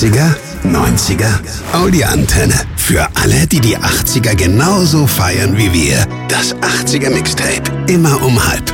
80er, 90er, Audi-Antenne. Für alle, die die 80er genauso feiern wie wir. Das 80er Mixtape. Immer um 12:30.